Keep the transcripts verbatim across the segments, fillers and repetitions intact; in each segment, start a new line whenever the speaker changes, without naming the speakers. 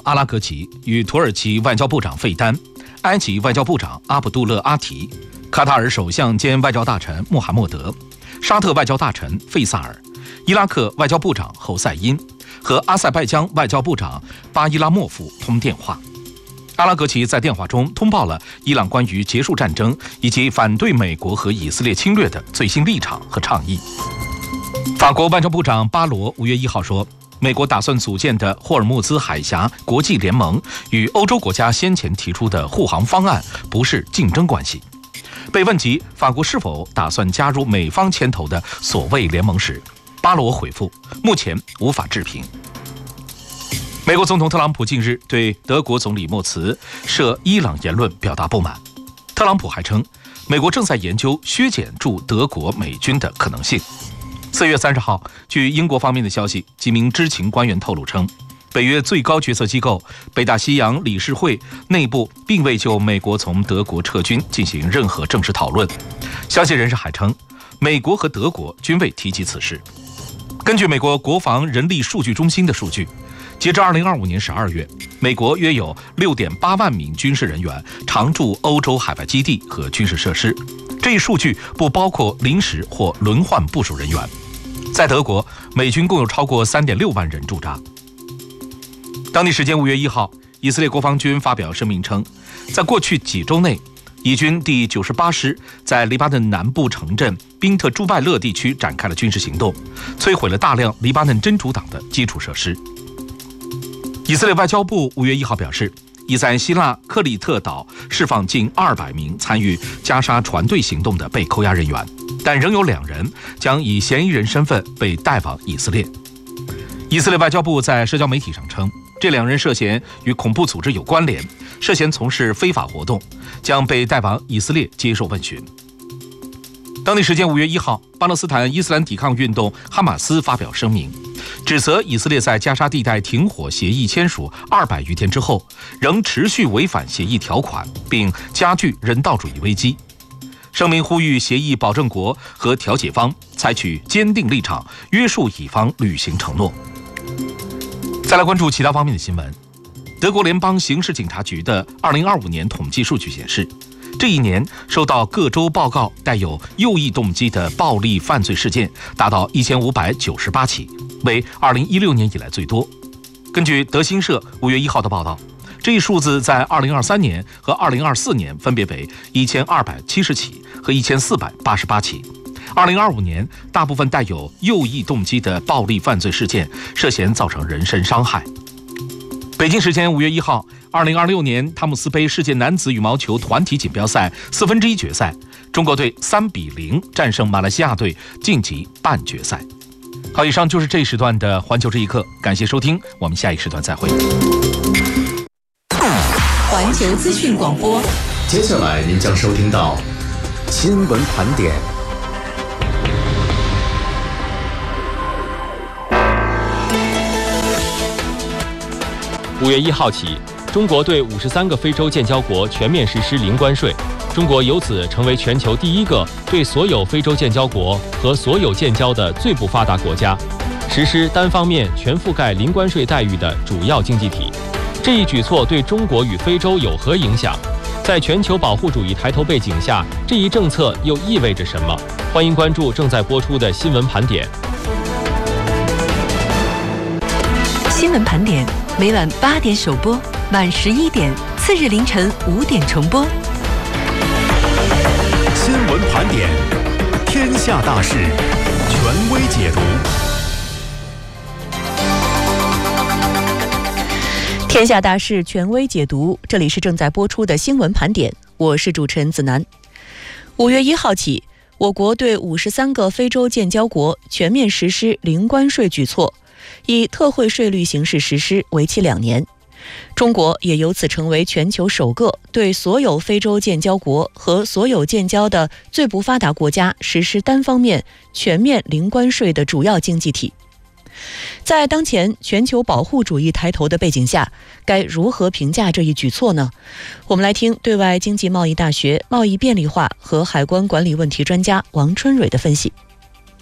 阿拉格齐与土耳其外交部长费丹、埃及外交部长阿卜杜勒阿提、卡塔尔首相兼外交大臣穆罕默德、沙特外交大臣费萨尔、伊拉克外交部长侯赛因和阿塞拜疆外交部长巴伊拉莫夫通电话。阿拉格齐在电话中通报了伊朗关于结束战争以及反对美国和以色列侵略的最新立场和倡议。法国外交部长巴罗五月一号说，美国打算组建的霍尔木兹海峡国际联盟与欧洲国家先前提出的护航方案不是竞争关系。被问及法国是否打算加入美方牵头的所谓联盟时，巴罗回复，目前无法置评。美国总统特朗普近日对德国总理默茨涉伊朗言论表达不满。特朗普还称，美国正在研究削减驻德国美军的可能性。四月三十号，据英国方面的消息，几名知情官员透露称，北约最高决策机构北大西洋理事会内部并未就美国从德国撤军进行任何正式讨论。消息人士还称，美国和德国均未提及此事。根据美国国防人力数据中心的数据，截至二零二五年十二月，美国约有 六点八万名军事人员常驻欧洲海外基地和军事设施，这一数据不包括临时或轮换部署人员。在德国，美军共有超过 三点六万人驻扎。当地时间五月一号，以色列国防军发表声明称，在过去几周内，以军第九十八师在黎巴嫩南部城镇宾特朱拜勒地区展开了军事行动，摧毁了大量黎巴嫩真主党的基础设施。以色列外交部五月一号表示，已在希腊克里特岛释放近二百名参与加沙船队行动的被扣押人员，但仍有两人将以嫌疑人身份被带往以色列。以色列外交部在社交媒体上称，这两人涉嫌与恐怖组织有关联，涉嫌从事非法活动，将被带往以色列接受问询。当地时间五月一号，巴勒斯坦伊斯兰抵抗运动哈马斯发表声明，指责以色列在加沙地带停火协议签署二百余天之后，仍持续违反协议条款，并加剧人道主义危机。声明呼吁协议保证国和调解方采取坚定立场，约束乙方履行承诺。再来关注其他方面的新闻。德国联邦刑事警察局的二零二五年统计数据显示，这一年收到各州报告带有右翼动机的暴力犯罪事件达到一千五百九十八起，为二零一六年以来最多。根据德新社五月一号的报道，这一数字在二零二三年和二零二四年分别为一千二百七十起和一千四百八十八起。二零二五年，大部分带有右翼动机的暴力犯罪事件涉嫌造成人身伤害。北京时间五月一号，二零二六年汤姆斯杯世界男子羽毛球团体锦标赛四分之一决赛，中国队三比零战胜马来西亚队，晋级半决赛。好，以上就是这一时段的环球这一刻，感谢收听，我们下一时段再会。
环球资讯广播，
接下来您将收听到新闻盘点。
五月一号起，中国对五十三个非洲建交国全面实施零关税，中国由此成为全球第一个对所有非洲建交国和所有建交的最不发达国家实施单方面全覆盖零关税待遇的主要经济体。这一举措对中国与非洲有何影响？在全球保护主义抬头背景下，这一政策又意味着什么？欢迎关注正在播出的新闻盘点。
新闻盘点每晚八点首播，晚十一点，次日凌晨五点重播。
新闻盘点，天下大事，权威解读。
天下大事，权威解读。这里是正在播出的新闻盘点，我是主持人子楠。五月一号起，我国对五十三个非洲建交国全面实施零关税举措，以特惠税率形式实施，为期两年。中国也由此成为全球首个对所有非洲建交国和所有建交的最不发达国家实施单方面全面零关税的主要经济体。在当前全球保护主义抬头的背景下，该如何评价这一举措呢？我们来听对外经济贸易大学贸易便利化和海关管理问题专家王春蕊的分析。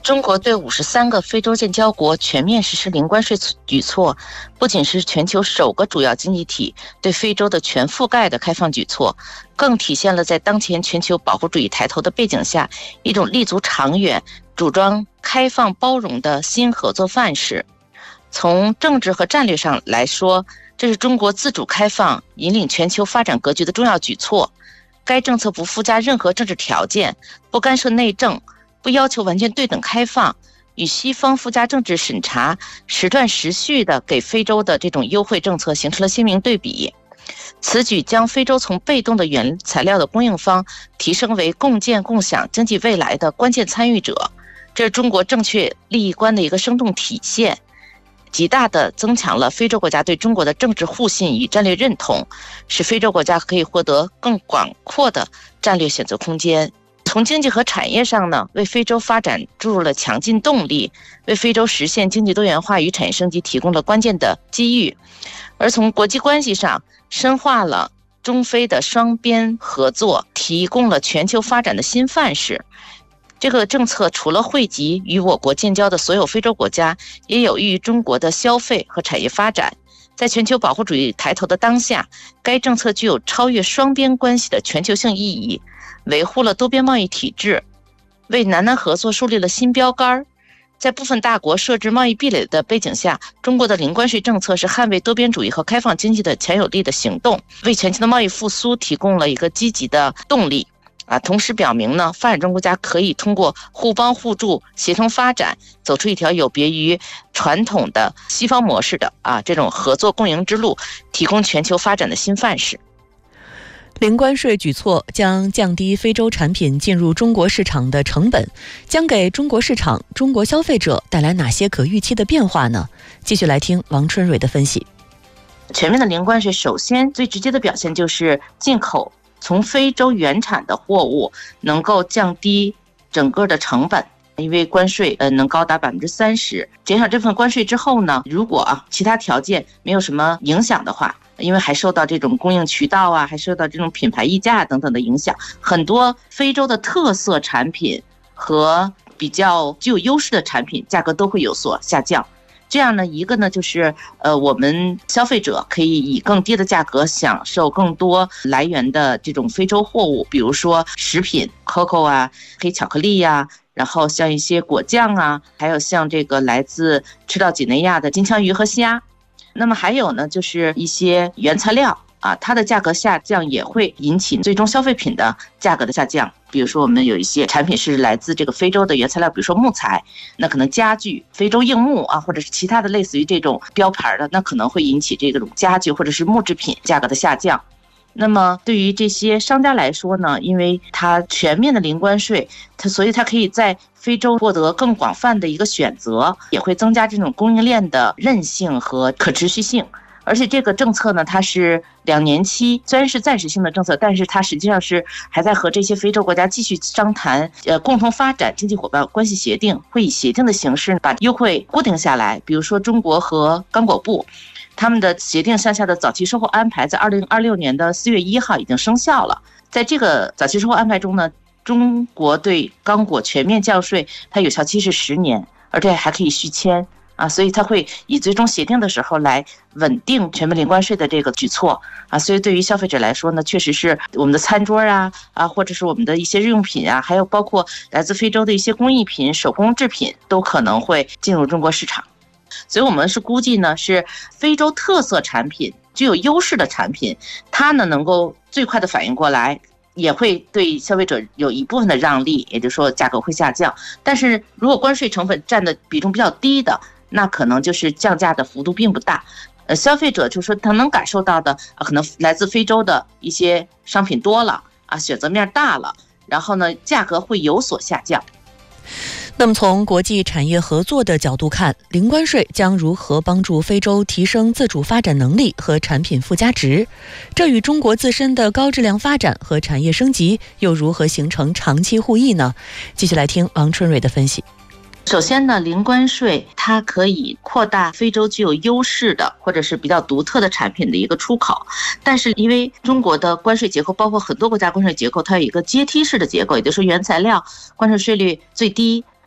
中国对五十三个非洲建交国全面实施零关税举措，不仅是全球首个主要经济体对非洲的全覆盖的开放举措，更体现了在当前全球保护主义抬头的背景下，一种立足长远、主张开放包容的新合作范式。从政治和战略上来说，这是中国自主开放引领全球发展格局的重要举措。该政策不附加任何政治条件，不干涉内政，不要求完全对等开放，与西方附加政治审查时断时续的给非洲的这种优惠政策形成了鲜明对比。此举将非洲从被动的原材料的供应方提升为共建共享经济未来的关键参与者，这是中国正确利益观的一个生动体现，极大地增强了非洲国家对中国的政治互信与战略认同，使非洲国家可以获得更广阔的战略选择空间。从经济和产业上呢，为非洲发展注入了强劲动力，为非洲实现经济多元化与产业升级提供了关键的机遇。而从国际关系上，深化了中非的双边合作，提供了全球发展的新范式。这个政策除了惠及与我国建交的所有非洲国家，也有益于中国的消费和产业发展。在全球保护主义抬头的当下，该政策具有超越双边关系的全球性意义，维护了多边贸易体制，为南南合作树立了新标杆。在部分大国设置贸易壁垒的背景下，中国的零关税政策是捍卫多边主义和开放经济的强有力的行动，为全球的贸易复苏提供了一个积极的动力。啊，同时表明呢，发展中国家可以通过互帮互助、协同发展，走出一条有别于传统的西方模式的啊这种合作共赢之路，提供全球发展的新范式。
零关税举措将降低非洲产品进入中国市场的成本，将给中国市场、中国消费者带来哪些可预期的变化呢？继续来听王春蕊的分析。
全面的零关税，首先最直接的表现就是进口从非洲原产的货物能够降低整个的成本，因为关税呃能高达百分之三十。减少这份关税之后呢，如果啊其他条件没有什么影响的话，因为还受到这种供应渠道啊，还受到这种品牌溢价等等的影响，很多非洲的特色产品和比较具有优势的产品价格都会有所下降。这样呢，一个呢就是呃，我们消费者可以以更低的价格享受更多来源的这种非洲货物，比如说食品 cocoa 啊、黑巧克力呀、啊，然后像一些果酱啊，还有像这个来自赤道几内亚的金枪鱼和虾。那么还有呢，就是一些原材料啊，它的价格下降也会引起最终消费品的价格的下降。比如说我们有一些产品是来自这个非洲的原材料，比如说木材，那可能家具非洲硬木啊，或者是其他的类似于这种标牌的，那可能会引起这种家具或者是木制品价格的下降。那么对于这些商家来说呢，因为它全面的零关税，它所以它可以在非洲获得更广泛的一个选择，也会增加这种供应链的韧性和可持续性。而且这个政策呢，它是两年期，虽然是暂时性的政策，但是它实际上是还在和这些非洲国家继续商谈，呃，共同发展经济伙伴关系协定，会以协定的形式把优惠固定下来。比如说中国和刚果部，他们的协定项下的早期售后安排在二零二六年的四月一号已经生效了。在这个早期售后安排中呢，中国对刚果全面降税，它有效期是十年，而且还可以续签。啊，所以它会以最终协定的时候来稳定全面零关税的这个举措啊，所以对于消费者来说呢，确实是我们的餐桌啊啊，或者是我们的一些日用品啊，还有包括来自非洲的一些工艺品、手工制品，都可能会进入中国市场。所以我们是估计呢，是非洲特色产品、具有优势的产品，它呢能够最快的反应过来。也会对消费者有一部分的让利，也就是说价格会下降。但是如果关税成本占的比重比较低的，那可能就是降价的幅度并不大。呃，消费者就是说他能感受到的，可能来自非洲的一些商品多了啊，选择面大了，然后呢，价格会有所下降。
那么从国际产业合作的角度看，零关税将如何帮助非洲提升自主发展能力和产品附加值？这与中国自身的高质量发展和产业升级又如何形成长期互益呢？继续来听王春蕊的分析。
首先呢，零关税它可以扩大非洲具有优势的或者是比较独特的产品的一个出口，但是因为中国的关税结构，包括很多国家关税结构，它有一个阶梯式的结构，也就是说原材料关税税率最低，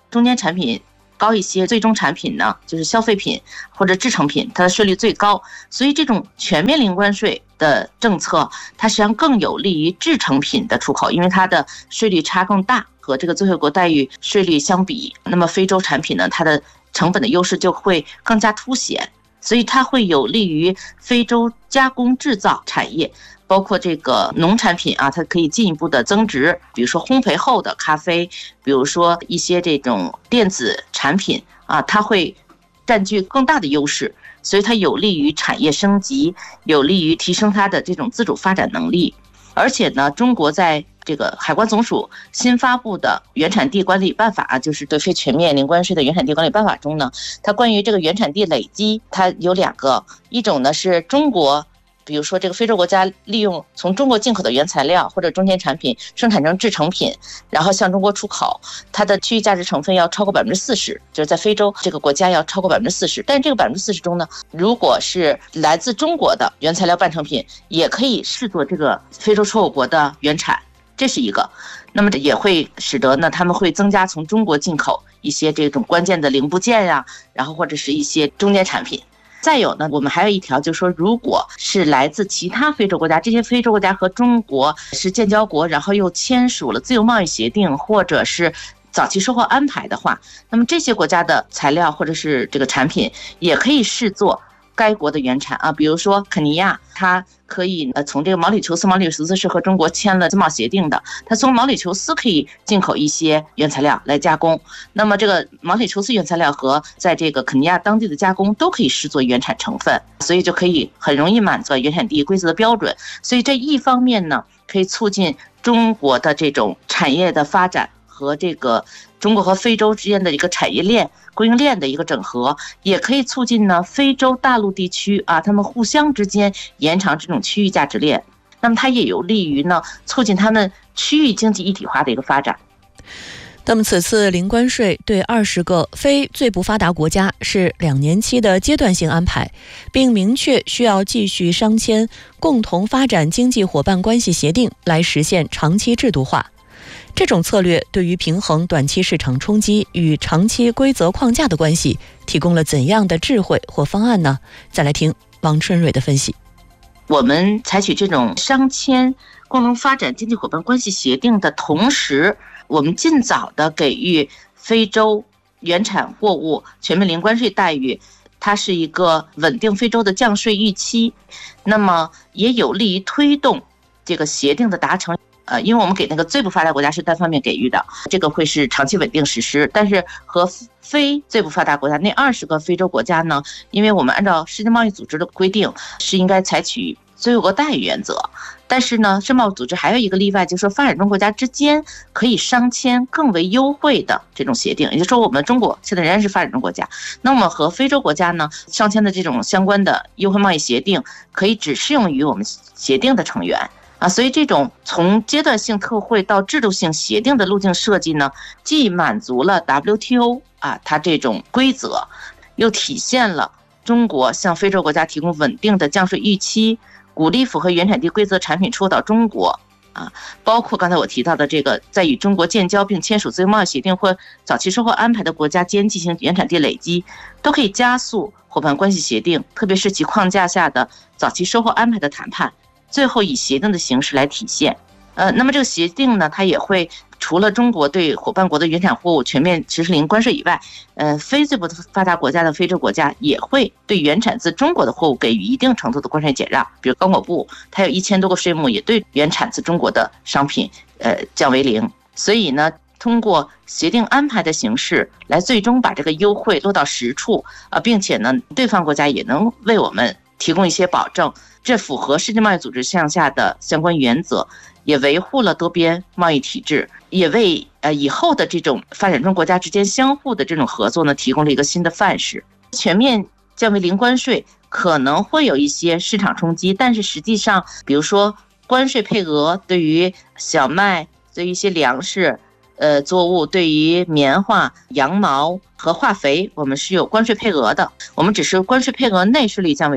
中间产品高一些，最终产品呢就是消费品或者制成品，它的税率最高。所以这种全面零关税的政策，它实际上更有利于制成品的出口，因为它的税率差更大，和这个最惠国待遇税率相比，那么非洲产品呢，它的成本的优势就会更加凸显，所以它会有利于非洲加工制造产业。包括这个农产品啊，它可以进一步的增值，比如说烘焙后的咖啡，比如说一些这种电子产品啊，它会占据更大的优势，所以它有利于产业升级，有利于提升它的这种自主发展能力。而且呢，中国在这个海关总署新发布的原产地管理办法啊，就是对非全面零关税的原产地管理办法中呢，它关于这个原产地累积，它有两个，一种呢是中国比如说这个非洲国家利用从中国进口的原材料或者中间产品生产成制成品，然后向中国出口，它的区域价值成分要超过百分之四十，就是在非洲这个国家要超过百分之四十。但这个百分之四十中呢，如果是来自中国的原材料半成品，也可以视作这个非洲出口国的原产，这是一个。那么也会使得呢，他们会增加从中国进口一些这种关键的零部件呀、啊，然后或者是一些中间产品。再有呢，我们还有一条，就是说，如果是来自其他非洲国家，这些非洲国家和中国是建交国，然后又签署了自由贸易协定或者是早期售后安排的话，那么这些国家的材料或者是这个产品也可以视作该国的原产啊。比如说肯尼亚，它可以呃从这个毛里求斯，毛里求斯是和中国签了自贸协定的，它从毛里求斯可以进口一些原材料来加工，那么这个毛里求斯原材料和在这个肯尼亚当地的加工都可以视作原产成分，所以就可以很容易满足原产地规则的标准。所以这一方面呢，可以促进中国的这种产业的发展和这个中国和非洲之间的一个产业链供应链的一个整合，也可以促进呢非洲大陆地区啊，他们互相之间延长这种区域价值链，那么它也有利于呢促进他们区域经济一体化的一个发展。
那么此次零关税对二十个非最不发达国家是两年期的阶段性安排，并明确需要继续商签共同发展经济伙伴关系协定来实现长期制度化。这种策略对于平衡短期市场冲击与长期规则框架的关系提供了怎样的智慧或方案呢？再来听王春蕊的分析。
我们采取这种商签共同发展经济伙伴关系协定的同时，我们尽早的给予非洲原产货物全面零关税待遇，它是一个稳定非洲的降税预期，那么也有利于推动这个协定的达成。呃，因为我们给那个最不发达国家是单方面给予的，这个会是长期稳定实施。但是和非最不发达国家那二十个非洲国家呢，因为我们按照世界贸易组织的规定是应该采取最惠国待遇原则，但是呢，世贸组织还有一个例外，就是说发展中国家之间可以商签更为优惠的这种协定。也就是说，我们中国现在仍然是发展中国家，那么和非洲国家呢商签的这种相关的优惠贸易协定，可以只适用于我们协定的成员。啊，所以这种从阶段性特惠到制度性协定的路径设计呢，既满足了 W T O 啊它这种规则，又体现了中国向非洲国家提供稳定的降税预期，鼓励符合原产地规则产品出口到中国啊，包括刚才我提到的这个在与中国建交并签署自由贸易协定或早期售后安排的国家间进行原产地累积，都可以加速伙伴关系协定，特别是其框架下的早期售后安排的谈判，最后以协定的形式来体现。呃，那么这个协定呢，它也会除了中国对伙伴国的原产货物全面实施零关税以外，呃，非最不发达国家的非洲国家也会对原产自中国的货物给予一定程度的关税减让。比如刚果布，它有一千多个税目也对原产自中国的商品呃降为零。所以呢，通过协定安排的形式来最终把这个优惠落到实处啊，并且呢，对方国家也能为我们提供一些保证。这符合世界贸易组织项下的相关原则，也维护了多边贸易体制，也为呃以后的这种发展中国家之间相互的这种合作呢提供了一个新的范式。全面降为零关税可能会有一些市场冲击，但是实际上，比如说关税配额对于小麦、对于一些粮食、呃作物、对于棉花、羊毛和化肥，我们是有关税配额的。我们只是关税配额内税率降为零。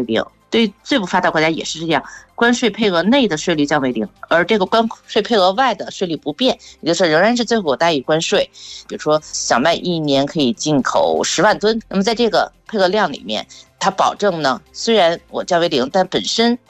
对最不发达国家也是这样，关税配额内的税率降为零，而这个关税配额外的税率不变，也就是仍然是最后待遇关税。比如说小麦一年可以进口十万吨，那么在这个配额量里面，它保证呢，虽然我降为零，但本身